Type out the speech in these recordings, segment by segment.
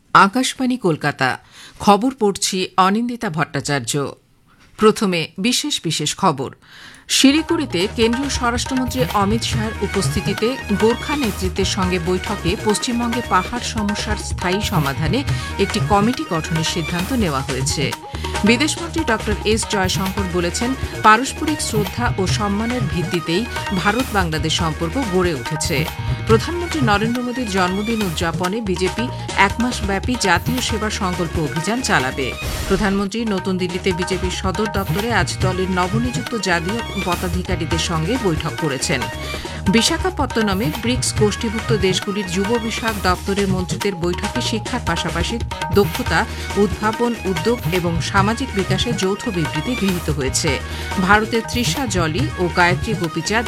আকাশবাণী কলকাতা খবর পড়ছি অনিন্দিতা ভট্টাচার্য। প্রথমে বিশেষ বিশেষ খবর। শিলিগুড়িতে কেন্দ্রীয় স্বরাষ্ট্রমন্ত্রী অমিত শাহের উপস্থিতিতে গোর্খা নেতৃত্বের সঙ্গে বৈঠকে পশ্চিমবঙ্গে পাহাড় সমস্যার স্থায়ী সমাধানে একটি কমিটি গঠনের সিদ্ধান্ত নেওয়া হয়েছে। বিদেশমন্ত্রী ড এস জয়শঙ্কর বলেছেন, পারস্পরিক শ্রদ্ধা ও সম্মানের ভিত্তিতেই ভারত বাংলাদেশ সম্পর্ক গড়ে উঠেছে। প্রধানমন্ত্রী নরেন্দ্র মোদীর জন্মদিন উদযাপনে বিজেপি একমাসব্যাপী জাতীয় সেবা সংকল্প অভিযান চালাবে। প্রধানমন্ত্রী নতুন দিল্লিতে বিজেপির সদর দপ্তরে আজ দলের নবনিযুক্ত জাতীয় পদাধিকারীদের সঙ্গে বৈঠক করেছেন। বিশাখাপত্তনমে ব্রিক্স গোষ্ঠীভুক্ত দেশগুলির যুব বিষয়ক দপ্তরের মন্ত্রীদের বৈঠকে শিক্ষার পাশাপাশি দক্ষতা, উদ্ভাবন, উদ্যোগ এবং সামাজিক বিকাশে যৌথ বিবৃতি গৃহীত হয়েছে। ভারতের তৃষা জলি ও গায়ত্রী গোপীচাঁদ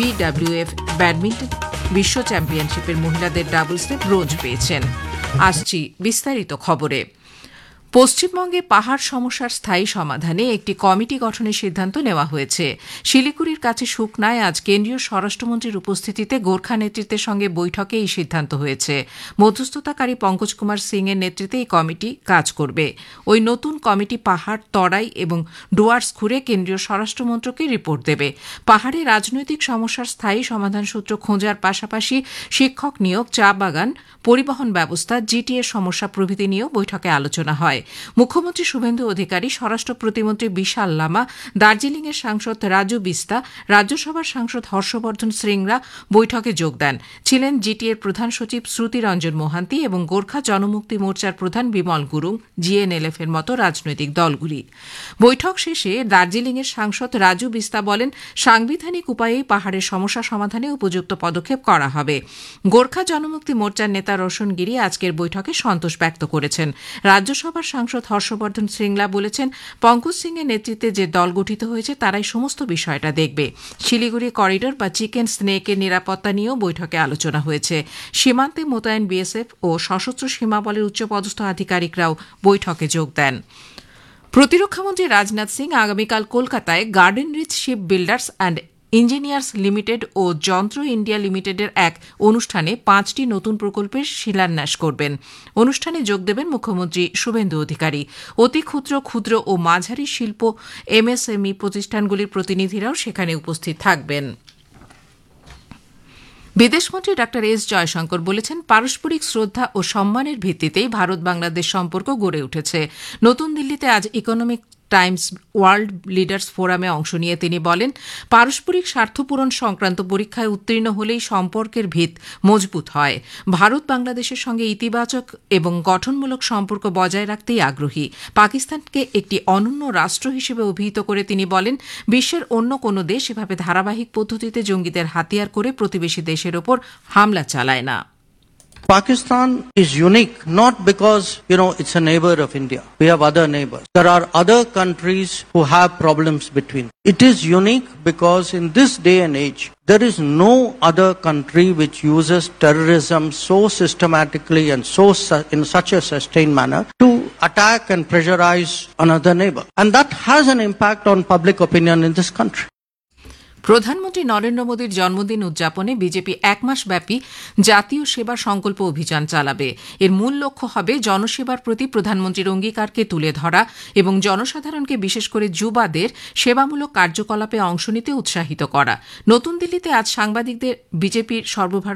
BWF ব্যাডমিন্টন বিশ্ব চ্যাম্পিয়নশিপের মহিলাদের ডাবলসে ব্রোঞ্জ পেয়েছেন। আসছি বিস্তারিত খবরে। পশ্চিমবঙ্গে পাহাড় সমস্যার স্থায়ী সমাধানে একটি কমিটি গঠনের সিদ্ধান্ত নেওয়া হয়েছে। শিলিগুড়ির কাছে সুকনায় আজ কেন্দ্রীয় স্বরাষ্ট্রমন্ত্রীর উপস্থিতিতে গোর্খা নেতৃত্বের সঙ্গে বৈঠকে এই সিদ্ধান্ত হয়েছে। মধ্যস্থতাকারী পঙ্কজ কুমার সিং এর নেতৃত্বে এই কমিটি কাজ করবে। ওই নতুন কমিটি পাহাড়, তরাই এবং ডুয়ার্স ঘুরে কেন্দ্রীয় স্বরাষ্ট্রমন্ত্রকে রিপোর্ট দেবে। পাহাড়ে রাজনৈতিক সমস্যার স্থায়ী সমাধান সূত্র খোঁজার পাশাপাশি শিক্ষক নিয়োগ, চা বাগান, পরিবহন ব্যবস্থা, জিটিএর সমস্যা প্রভৃতি নিয়েও বৈঠকে আলোচনা হয়। মুখ্যমন্ত্রী শুভেন্দু অধিকারী, স্বরাষ্ট্র প্রতিমন্ত্রী বিশাল লামা, দার্জিলিংয়ের সাংসদ রাজু বিস্তা, রাজ্যসভার সাংসদ হর্ষবর্ধন শ্রীংরা বৈঠকে যোগ দেন। ছিলেন জিটিএর প্রধান সচিব শ্রুতি রঞ্জন মোহান্তি এবং গোর্খা জনমুক্তি মোর্চার প্রধান বিমল গুরুং, জিএনএলএফ এর মতো রাজনৈতিক দলগুলি। বৈঠক শেষে দার্জিলিংয়ের সাংসদ রাজু বিস্তা বলেন, সাংবিধানিক উপায়েই পাহাড়ের সমস্যা সমাধানে উপযুক্ত পদক্ষেপ করা হবে। গোর্খা জনমুক্তি মোর্চার নেতা রোশন গিরি আজকের বৈঠকে সন্তোষ ব্যক্ত করেছেন। রাজ্যসভার সাংসদ হর্ষবর্ধন শ্রীংলা বলেছেন, পঙ্কজ সিং এর নেতৃত্বে যে দল গঠিত হয়েছে তারাই সমস্ত বিষয়টা দেখবে। শিলিগুড়ি করিডোর বা চিকেন স্নেকের নিরাপত্তা নিয়েও বৈঠকে আলোচনা হয়েছে। সীমান্তে মোতায়েন বিএসএফ ও সশস্ত্র সীমাবলের উচ্চপদস্থ আধিকারিকরাও বৈঠকে যোগ দেন। প্রতিরক্ষামন্ত্রী রাজনাথ সিং আগামীকাল কলকাতায় garden reach ship builders and engineers limited ও যন্ত্র ইন্ডিয়া লিমিটেডের এক অনুষ্ঠানে 5টি নতুন প্রকল্পের শিলান্যাস করবেন। অনুষ্ঠানে যোগ দেবেন মুখ্যমন্ত্রী শুভেন্দু অধিকারী। অতি ক্ষুদ্র, ক্ষুদ্র ও মাঝারি শিল্প MSME প্রতিষ্ঠানগুলির প্রতিনিধিরাও সেখানে উপস্থিত থাকবেন। বিদেশমন্ত্রী ড এস জয়শঙ্কর বলেছেন, পারস্পরিক শ্রদ্ধা ও সম্মানের ভিত্তিতেই ভারত বাংলাদেশ সম্পর্ক গড়ে উঠেছে। নতুন দিল্লিতে আজ ইকোনমিক টাইমস ওয়ার্ল্ড লিডার্স ফোরামে অংশ নিয়ে তিনি বলেন, পারস্পরিক স্বার্থপূরণ সংক্রান্ত পরীক্ষায় উত্তীর্ণ হলেই সম্পর্কের ভিত মজবুত হয়। ভারত বাংলাদেশের সঙ্গে ইতিবাচক এবং গঠনমূলক সম্পর্ক বজায় রাখতেই আগ্রহী। পাকিস্তানকে একটি অনন্য রাষ্ট্র হিসেবে অভিহিত করে তিনি বলেন, বিশ্বের অন্য কোনো দেশ এভাবে ধারাবাহিক পদ্ধতিতে জঙ্গিদের হাতিয়ার করে প্রতিবেশী দেশের ওপর হামলা চালায় না। Pakistan is unique not because, it's a neighbor of India. We have other neighbors. There are other countries who have problems between. It is unique because in this day and age, there is no other country which uses terrorism so systematically and in such a sustained manner to attack and pressurize another neighbor. And that has an impact on public opinion in this country. প্রধানমন্ত্রী নরেন্দ্র মোদীর জন্মদিন উদযাপনে BJP একমাসব্যাপী জাতীয় সেবা সংকল্প অভিযান চালাবে। এর মূল লক্ষ্য হবে জনসেবার প্রতি প্রধানমন্ত্রীর অঙ্গীকারকে তুলে ধরা এবং জনসাধারণকে, বিশেষ করে যুবাদের সেবামূলক কার্যকলাপে অংশ নিতে উৎসাহিত করা। নতুন দিল্লিতে আজ সাংবাদিকদের বিজেপির সর্বভারতীয়